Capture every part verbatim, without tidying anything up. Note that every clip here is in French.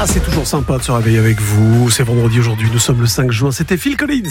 Ah, c'est toujours sympa de se réveiller avec vous. C'est vendredi aujourd'hui, nous sommes le cinq juin. C'était Phil Collins.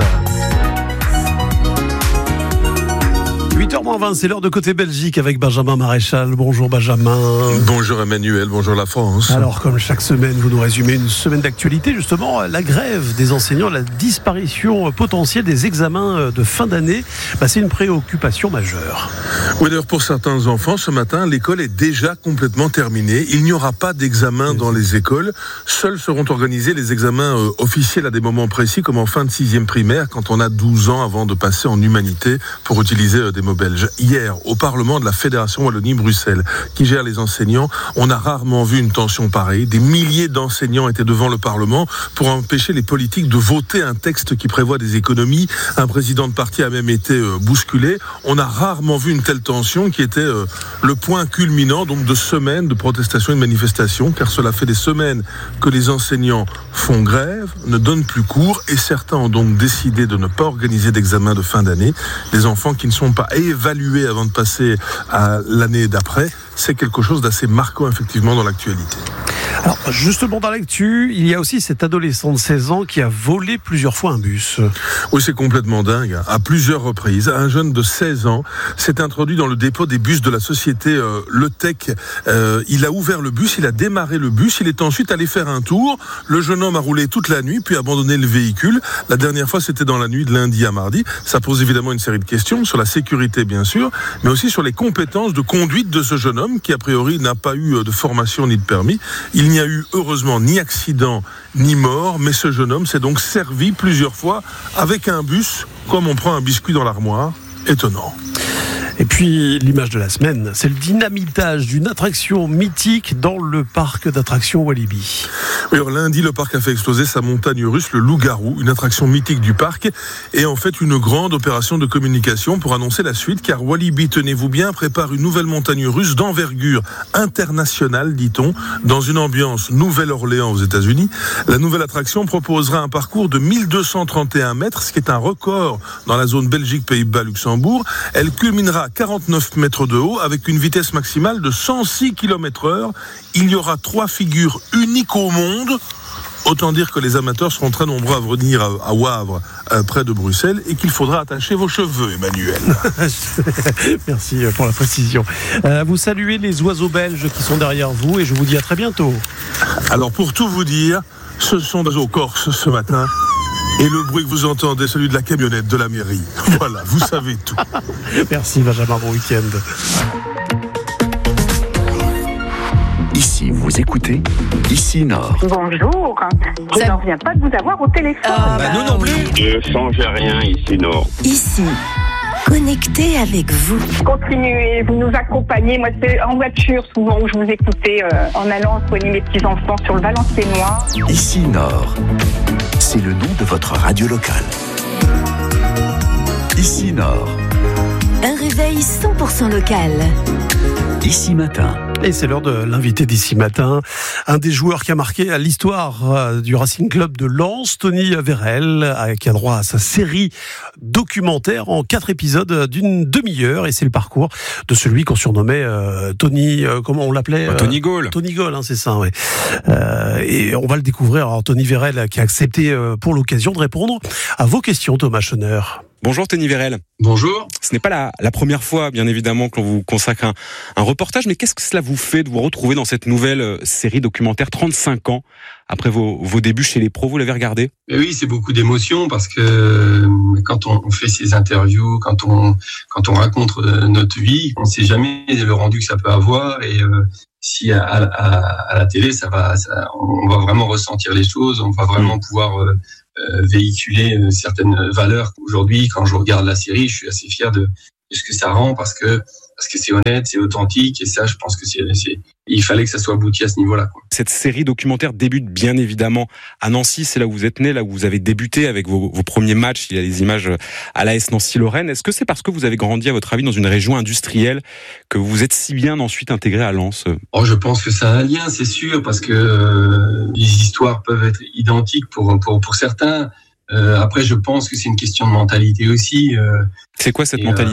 huit heures moins vingt, c'est l'heure de Côté Belgique avec Benjamin Maréchal. Bonjour Benjamin. Bonjour Emmanuel, bonjour la France. Alors, comme chaque semaine, vous nous résumez une semaine d'actualité, justement, la grève des enseignants, la disparition potentielle des examens de fin d'année, bah, c'est une préoccupation majeure. Oui, d'ailleurs, pour certains enfants, ce matin, l'école est déjà complètement terminée. Il n'y aura pas d'examen dans les écoles. Seuls seront organisés les examens euh, officiels à des moments précis, comme en fin de sixième primaire, quand on a douze ans avant de passer en humanité, pour utiliser euh, des mots belges. Hier, au Parlement de la Fédération Wallonie-Bruxelles, qui gère les enseignants, on a rarement vu une tension pareille. Des milliers d'enseignants étaient devant le Parlement pour empêcher les politiques de voter un texte qui prévoit des économies. Un président de parti a même été euh, bousculé. On a rarement vu une telle tension qui était euh, le point culminant donc de semaines de protestations et de manifestations, car cela fait des semaines que les enseignants font grève, ne donnent plus cours, et certains ont donc décidé de ne pas organiser d'examen de fin d'année. Les enfants qui ne sont pas évalués avant de passer à l'année d'après, c'est quelque chose d'assez marquant effectivement dans l'actualité. Alors justement dans l'actu, il y a aussi cet adolescent de seize ans qui a volé plusieurs fois un bus. Oui, c'est complètement dingue. À plusieurs reprises, un jeune de seize ans s'est introduit dans le dépôt des bus de la société euh, Le Tech. Euh, il a ouvert le bus, il a démarré le bus, il est ensuite allé faire un tour. Le jeune homme a roulé toute la nuit, puis a abandonné le véhicule. La dernière fois, c'était dans la nuit de lundi à mardi. Ça pose évidemment une série de questions sur la sécurité, bien sûr, mais aussi sur les compétences de conduite de ce jeune homme qui, a priori, n'a pas eu de formation ni de permis. Il n'y a eu heureusement ni accident ni mort, mais ce jeune homme s'est donc servi plusieurs fois avec un bus, comme on prend un biscuit dans l'armoire. Étonnant. Et puis, l'image de la semaine, c'est le dynamitage d'une attraction mythique dans le parc d'attractions Walibi. Oui, alors lundi, le parc a fait exploser sa montagne russe, le loup-garou, une attraction mythique du parc, et en fait une grande opération de communication pour annoncer la suite, car Walibi, tenez-vous bien, prépare une nouvelle montagne russe d'envergure internationale, dit-on, dans une ambiance Nouvelle-Orléans aux États-Unis. La nouvelle attraction proposera un parcours de mille deux cent trente et un mètres, ce qui est un record dans la zone Belgique, Pays-Bas, Luxembourg. Elle culminera à quarante-neuf mètres de haut avec une vitesse maximale de cent six kilomètres heure. Il y aura trois figures uniques au monde. Autant dire que les amateurs seront très nombreux à venir à Wavre, euh, près de Bruxelles, et qu'il faudra attacher vos cheveux, Emmanuel. Merci pour la précision. Euh, vous saluez les oiseaux belges qui sont derrière vous, et je vous dis à très bientôt. Alors, pour tout vous dire, ce sont des oiseaux corses ce matin. Et le bruit que vous entendez, celui de la camionnette de la mairie. Voilà, vous savez tout. Merci Benjamin, bon week-end. Ici, vous écoutez Ici Nord. Bonjour, je n'en reviens pas de vous avoir au téléphone. Euh, bah, nous non plus. Je change rien ici, Nord. Ici, connecté avec vous. Continuez, vous nous accompagnez. Moi, c'est en voiture souvent où je vous écoutais euh, en allant soigner mes petits-enfants sur le Valenciennois. Ici Nord, c'est le nom de votre radio locale. Ici Nord. Un réveil cent pour cent local. Ici Matin. Et c'est l'heure de l'invité d'ici matin. Un des joueurs qui a marqué l'histoire du Racing Club de Lens, Tony Vérel, qui a droit à sa série documentaire en quatre épisodes d'une demi-heure. Et c'est le parcours de celui qu'on surnommait euh, Tony, euh, comment on l'appelait euh, Tony Gaulle. Tony Gaulle, hein, c'est ça, ouais. Euh, et on va le découvrir. Alors, Tony Vérel qui a accepté euh, pour l'occasion de répondre à vos questions, Thomas Schoner. Bonjour Tony Vérel. Bonjour. Ce n'est pas la, la première fois, bien évidemment, que l'on vous consacre un, un reportage, mais qu'est-ce que cela vous fait de vous retrouver dans cette nouvelle euh, série documentaire trente-cinq ans après vos, vos débuts chez les pros? Vous l'avez regardé? Oui, c'est beaucoup d'émotions parce que euh, quand on, on fait ces interviews, quand on quand on raconte euh, notre vie, on ne sait jamais le rendu que ça peut avoir et euh, si à, à, à la télé, ça va, ça, on va vraiment ressentir les choses, on va vraiment pouvoir euh, euh, véhiculer euh, certaines valeurs. Aujourd'hui, quand je regarde la série, je suis assez fier de, de ce que ça rend parce que parce que c'est honnête, c'est authentique et ça, je pense que c'est, c'est il fallait que ça soit abouti à ce niveau-là, quoi. Cette série documentaire débute bien évidemment à Nancy, c'est là où vous êtes né, là où vous avez débuté avec vos, vos premiers matchs. Il y a des images à l'A S Nancy-Lorraine. Est-ce que c'est parce que vous avez grandi, à votre avis, dans une région industrielle que vous vous êtes si bien ensuite intégré à Lens? Oh, je pense que ça a un lien, c'est sûr, parce que euh, les histoires peuvent être identiques pour pour pour certains. Euh, après, je pense que c'est une question de mentalité aussi. Euh, c'est quoi cette et, mentalité?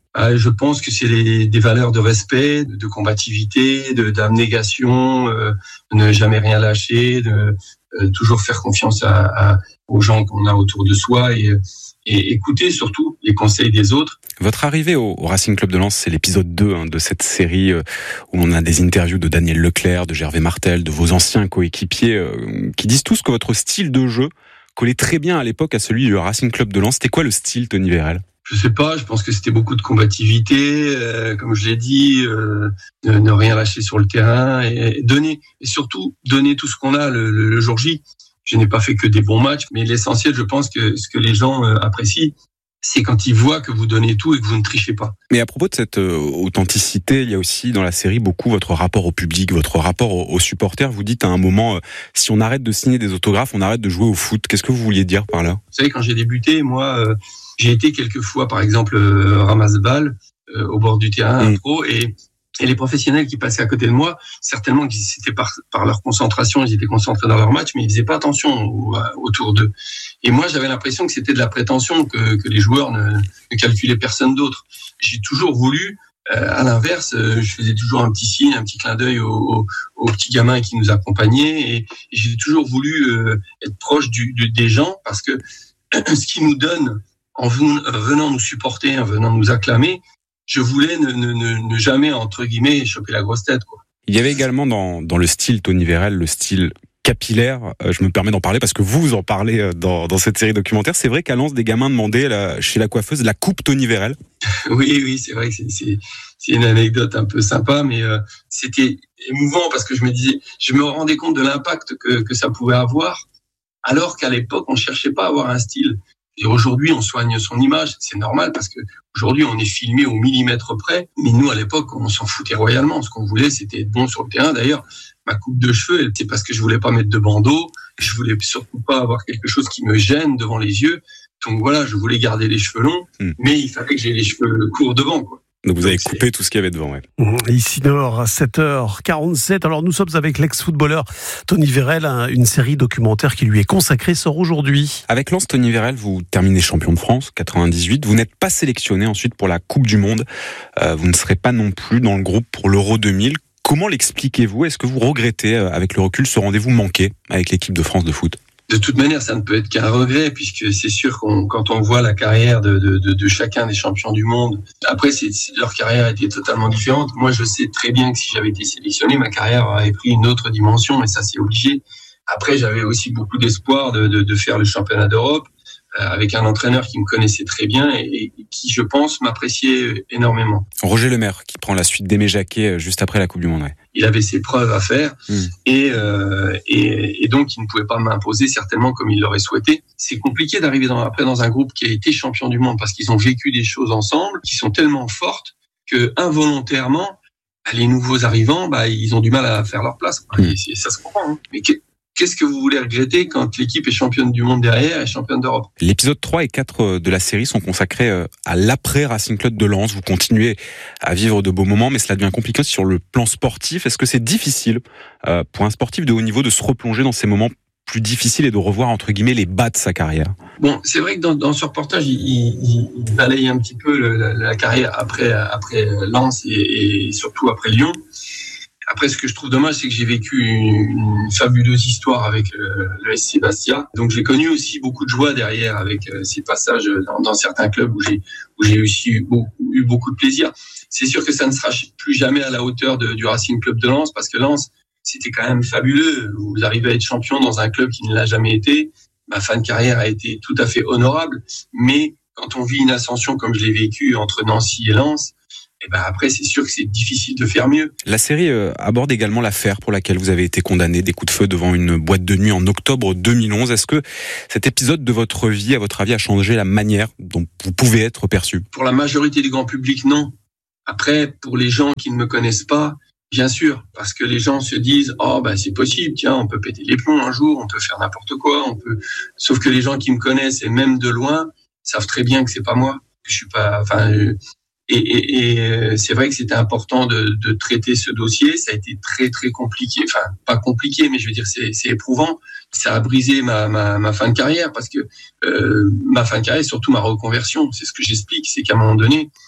Ah, je pense que c'est les, des valeurs de respect, de, de combativité, de, d'abnégation, euh, de ne jamais rien lâcher, de euh, toujours faire confiance à, à, aux gens qu'on a autour de soi et, et écouter surtout les conseils des autres. Votre arrivée au, au Racing Club de Lens, c'est l'épisode deux hein, de cette série euh, où on a des interviews de Daniel Leclerc, de Gervais Martel, de vos anciens coéquipiers euh, qui disent tous que votre style de jeu collait très bien à l'époque à celui du Racing Club de Lens. C'était quoi le style, Tony Vérel ? Je sais pas, je pense que c'était beaucoup de combativité, euh, comme je l'ai dit, euh, ne, ne rien lâcher sur le terrain et, et donner, et surtout donner tout ce qu'on a le, le, le jour J. Je n'ai pas fait que des bons matchs, mais l'essentiel, je pense que ce que les gens euh, apprécient, c'est quand ils voient que vous donnez tout et que vous ne trichez pas. Mais à propos de cette euh, authenticité, il y a aussi dans la série beaucoup votre rapport au public, votre rapport aux, aux supporters. Vous dites à un moment, euh, si on arrête de signer des autographes, on arrête de jouer au foot. Qu'est-ce que vous vouliez dire par là ? Vous savez, quand j'ai débuté, moi, euh, j'ai été quelques fois, par exemple, euh, ramasse-balles euh, au bord du terrain, mmh. pro, et, et les professionnels qui passaient à côté de moi, certainement qu'ils c'était par, par leur concentration, ils étaient concentrés dans leur match, mais ils faisaient pas attention au, autour d'eux. Et moi, j'avais l'impression que c'était de la prétention, que, que les joueurs ne, ne calculaient personne d'autre. J'ai toujours voulu, euh, à l'inverse, euh, je faisais toujours un petit signe, un petit clin d'œil aux, aux, aux petits gamins qui nous accompagnaient, et, et j'ai toujours voulu euh, être proche du, du, des gens, parce que ce qui nous donne en venant nous supporter, en venant nous acclamer, je voulais ne, ne, ne jamais, entre guillemets, choper la grosse tête, quoi. Il y avait également dans, dans le style Tony Vérel, le style capillaire. Euh, je me permets d'en parler parce que vous en parlez dans, dans cette série documentaire. C'est vrai qu'à Lens, des gamins demandaient la, chez la coiffeuse la coupe Tony Vérel. Oui, oui, c'est vrai que c'est, c'est, c'est une anecdote un peu sympa, mais euh, c'était émouvant parce que je me disais, je me rendais compte de l'impact que, que ça pouvait avoir, alors qu'à l'époque, on cherchait pas à avoir un style. Et aujourd'hui, on soigne son image, c'est normal parce que aujourd'hui, on est filmé au millimètre près. Mais nous, à l'époque, on s'en foutait royalement. Ce qu'on voulait, c'était être bon sur le terrain. D'ailleurs, ma coupe de cheveux, elle était parce que je voulais pas mettre de bandeau. Je voulais surtout pas avoir quelque chose qui me gêne devant les yeux. Donc voilà, je voulais garder les cheveux longs, mmh. mais il fallait que j'ai les cheveux courts devant, quoi. Donc vous avez Donc, coupé c'est... tout ce qu'il y avait devant, ouais. Ici Nord, à sept heures quarante-sept. Alors nous sommes avec l'ex-footballeur Tony Vérel, une série documentaire qui lui est consacrée, sort aujourd'hui. Avec Lens, Tony Vérel, vous terminez champion de France, quatre-vingt-dix-huit. Vous n'êtes pas sélectionné ensuite pour la Coupe du Monde. Euh, vous ne serez pas non plus dans le groupe pour l'Euro deux mille. Comment l'expliquez-vous ? Est-ce que vous regrettez, avec le recul, ce rendez-vous manqué avec l'équipe de France de foot ? De toute manière, ça ne peut être qu'un regret, puisque c'est sûr qu'on, quand on voit la carrière de, de, de, de chacun des champions du monde, après, c'est, c'est, leur carrière était totalement différente. Moi, je sais très bien que si j'avais été sélectionné, ma carrière aurait pris une autre dimension, mais ça, c'est obligé. Après, j'avais aussi beaucoup d'espoir de, de, de faire le championnat d'Europe, euh, avec un entraîneur qui me connaissait très bien et, et qui, je pense, m'appréciait énormément. Roger Lemaire, qui prend la suite d'Aimé Jacquet juste après la Coupe du Monde. Ouais. Il avait ses preuves à faire mmh. et, euh, et, et donc il ne pouvait pas m'imposer certainement comme il l'aurait souhaité. C'est compliqué d'arriver dans, après dans un groupe qui a été champion du monde parce qu'ils ont vécu des choses ensemble qui sont tellement fortes que involontairement, les nouveaux arrivants, bah, ils ont du mal à faire leur place. Mmh. Et ça se comprend. Hein. Mais que, qu'est-ce que vous voulez regretter quand l'équipe est championne du monde derrière et championne d'Europe ? L'épisode trois et quatre de la série sont consacrés à l'après Racing Club de Lens. Vous continuez à vivre de beaux moments, mais cela devient compliqué sur le plan sportif. Est-ce que c'est difficile pour un sportif de haut niveau de se replonger dans ces moments plus difficiles et de revoir, entre guillemets, les bas de sa carrière ? Bon, c'est vrai que dans, dans ce reportage, il, il, il balaye un petit peu le, la, la carrière après, après Lens et, et surtout après Lyon. Après, ce que je trouve dommage, c'est que j'ai vécu une, une fabuleuse histoire avec euh, le S C Bastia. Donc, j'ai connu aussi beaucoup de joie derrière avec euh, ces passages dans, dans certains clubs où j'ai où j'ai aussi eu beaucoup, eu beaucoup de plaisir. C'est sûr que ça ne sera plus jamais à la hauteur de, du Racing Club de Lens, parce que Lens, c'était quand même fabuleux. Vous arrivez à être champion dans un club qui ne l'a jamais été. Ma fin de carrière a été tout à fait honorable. Mais quand on vit une ascension comme je l'ai vécu entre Nancy et Lens, et ben après, c'est sûr que c'est difficile de faire mieux. La série euh, aborde également l'affaire pour laquelle vous avez été condamné, des coups de feu devant une boîte de nuit en octobre deux mille onze. Est-ce que cet épisode de votre vie, à votre avis, a changé la manière dont vous pouvez être perçu ? Pour la majorité du grand public, non. Après, pour les gens qui ne me connaissent pas, bien sûr, parce que les gens se disent « Oh, ben c'est possible, tiens, on peut péter les plombs un jour, on peut faire n'importe quoi, on peut... » Sauf que les gens qui me connaissent, et même de loin, savent très bien que c'est pas moi, que je suis pas... Enfin, euh... Et, et, et c'est vrai que c'était important de, de traiter ce dossier. Ça a été très très compliqué, enfin pas compliqué, mais je veux dire c'est, c'est éprouvant. Ça a brisé ma, ma, ma fin de carrière parce que euh, ma fin de carrière, surtout ma reconversion. C'est ce que j'explique, c'est qu'à un moment donné,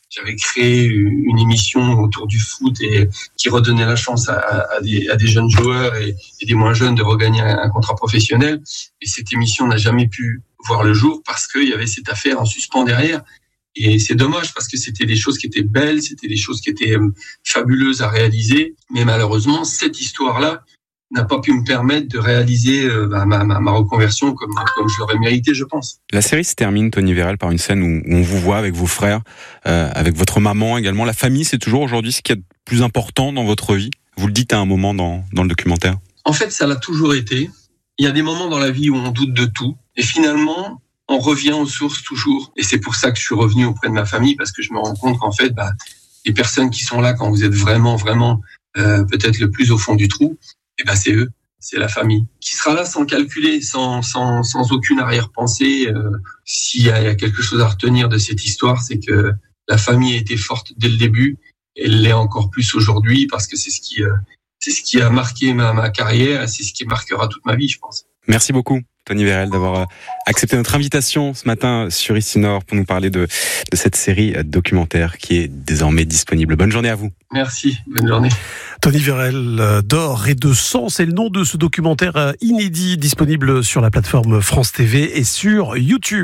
j'avais créé une émission autour du foot et qui redonnait la chance à, à, des, à des jeunes joueurs et, et des moins jeunes de regagner un, un contrat professionnel. Et cette émission n'a jamais pu voir le jour parce qu'il y avait cette affaire en suspens derrière. Et c'est dommage parce que c'était des choses qui étaient belles, c'était des choses qui étaient fabuleuses à réaliser. Mais malheureusement, cette histoire-là n'a pas pu me permettre de réaliser euh, bah, ma, ma, ma reconversion comme, comme je l'aurais mérité, je pense. La série se termine, Tony Vérel, par une scène où, où on vous voit avec vos frères, euh, avec votre maman également. La famille, c'est toujours aujourd'hui ce qui est le plus important dans votre vie. Vous le dites à un moment dans, dans le documentaire. En fait, ça l'a toujours été. Il y a des moments dans la vie où on doute de tout. Et finalement, on revient aux sources toujours. Et c'est pour ça que je suis revenu auprès de ma famille, parce que je me rends compte qu'en fait, bah, les personnes qui sont là quand vous êtes vraiment, vraiment euh, peut-être le plus au fond du trou, eh ben c'est eux, c'est la famille qui sera là sans calculer, sans sans sans aucune arrière-pensée. Euh, s'il y a, il y a quelque chose à retenir de cette histoire, c'est que la famille a été forte dès le début, et elle l'est encore plus aujourd'hui parce que c'est ce qui euh, c'est ce qui a marqué ma ma carrière, et c'est ce qui marquera toute ma vie, je pense. Merci beaucoup, Tony Vérel, d'avoir accepté notre invitation ce matin sur Ici Nord pour nous parler de, de cette série documentaire qui est désormais disponible. Bonne journée à vous. Merci, bonne journée. Tony Vérel, d'or et de sang, c'est le nom de ce documentaire inédit disponible sur la plateforme France T V et sur YouTube.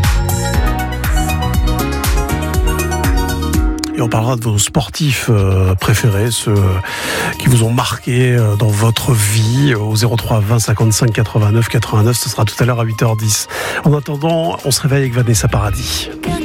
Et on parlera de vos sportifs préférés, ceux qui vous ont marqué dans votre vie, au zéro trois vingt cinquante-cinq quatre-vingt-neuf quatre-vingt-neuf. Ce sera tout à l'heure à huit heures dix. En attendant, on se réveille avec Vanessa Paradis.